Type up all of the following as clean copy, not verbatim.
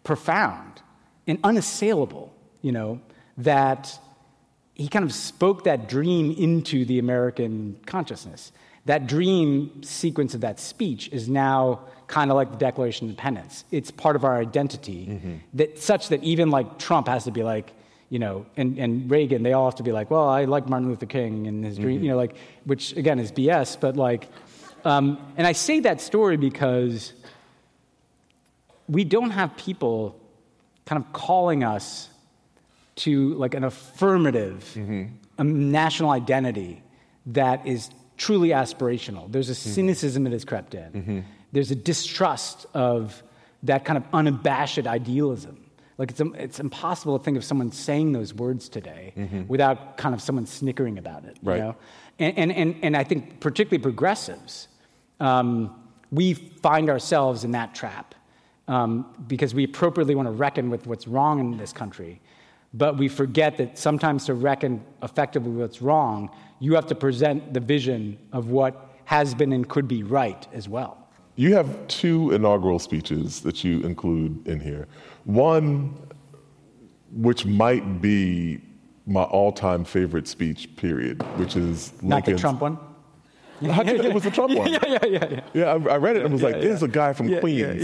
profound and unassailable, that he kind of spoke that dream into the American consciousness. That dream sequence of that speech is now kind of like the Declaration of Independence. It's part of our identity, such that even like Trump has to be like, and Reagan, they all have to be like, well, I like Martin Luther King and his dream, which again is BS, but and I say that story because we don't have people kind of calling us to like an affirmative national identity that is truly aspirational. There's a cynicism that has crept in. There's a distrust of that kind of unabashed idealism. Like it's impossible to think of someone saying those words today without kind of someone snickering about it. Right. And I think particularly progressives, we find ourselves in that trap because we appropriately want to reckon with what's wrong in this country. But we forget that sometimes to reckon effectively with what's wrong, you have to present the vision of what has been and could be right as well. You have 2 inaugural speeches that you include in here. One, which might be my all-time favorite speech, period, which is Lincoln's... Not the Trump one? It was the Trump one. Yeah, I read it and was like, there's a guy from Queens.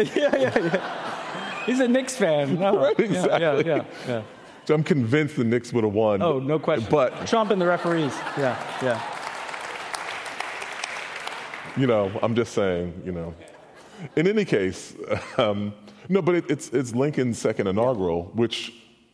He's a Knicks fan. No. Right, exactly. Yeah. So I'm convinced the Knicks would have won. Oh, no question. But Trump and the referees. Yeah. I'm just saying, In any case, no, but it's Lincoln's second inaugural, which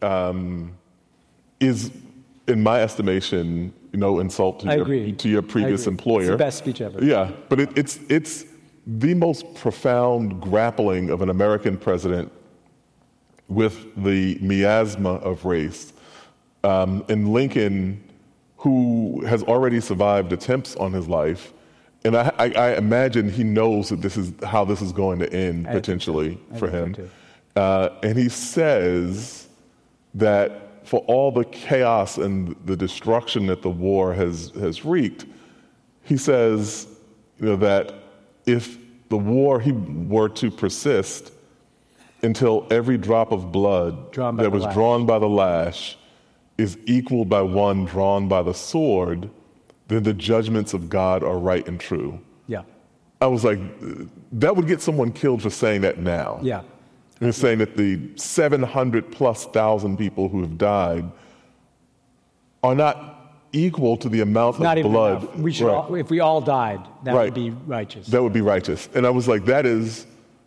is, in my estimation, no insult to your previous employer. It's the best speech ever. Yeah, but it's the most profound grappling of an American president with the miasma of race. And Lincoln, who has already survived attempts on his life, and I imagine he knows that this is how this is going to end potentially for him. And he says that for all the chaos and the destruction that the war has wreaked, he says that if the war were to persist until every drop of blood that was drawn by the lash is equaled by one drawn by the sword, then the judgments of God are right and true. Yeah. I was like, that would get someone killed for saying that now. Yeah. And saying that the 700,000+ people who have died are not equal to the amount of blood. Enough. We should if we all died, that would be righteous. That would be righteous. And I was like, that is,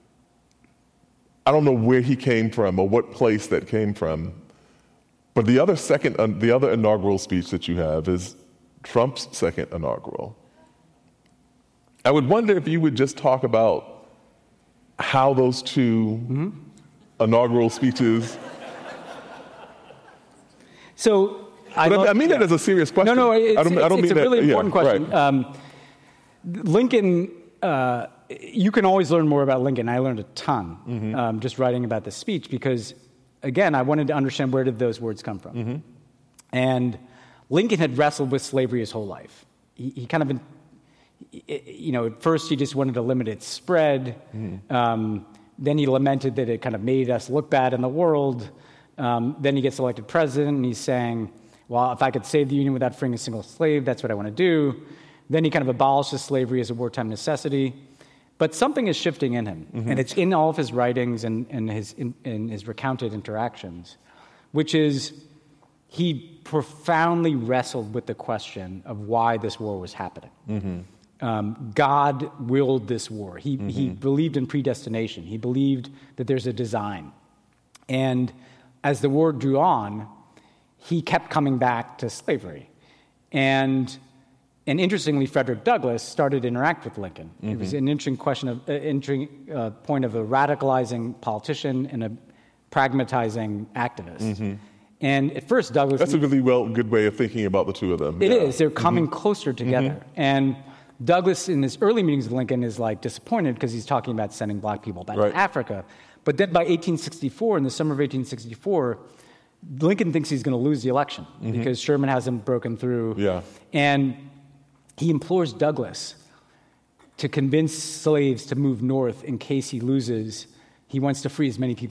I don't know where he came from or what place that came from. But the other inaugural speech that you have is Trump's second inaugural. I would wonder if you would just talk about how those 2 inaugural speeches. So I mean that as a serious question. No, it's a really important question. Right. Lincoln, you can always learn more about Lincoln. I learned a ton just writing about this speech because, again, I wanted to understand where did those words come from. And Lincoln had wrestled with slavery his whole life. He kind of, at first he just wanted to limit its spread. Then he lamented that it kind of made us look bad in the world. Then he gets elected president, and he's saying, well, if I could save the Union without freeing a single slave, that's what I want to do. Then he kind of abolishes slavery as a wartime necessity. But something is shifting in him, and it's in all of his writings and in his recounted interactions, which is he profoundly wrestled with the question of why this war was happening. God willed this war. He believed in predestination. He believed that there's a design. And as the war drew on, he kept coming back to slavery. And interestingly, Frederick Douglass started to interact with Lincoln. It was an interesting point of a radicalizing politician and a pragmatizing activist. And at first, Douglass... That's a really good way of thinking about the 2 of them. It is. They're coming closer together. And Douglass, in his early meetings with Lincoln, is disappointed because he's talking about sending black people back to Africa. But then by 1864, in the summer of 1864, Lincoln thinks he's going to lose the election because Sherman hasn't broken through. Yeah. And he implores Douglass to convince slaves to move north in case he loses. He wants to free as many people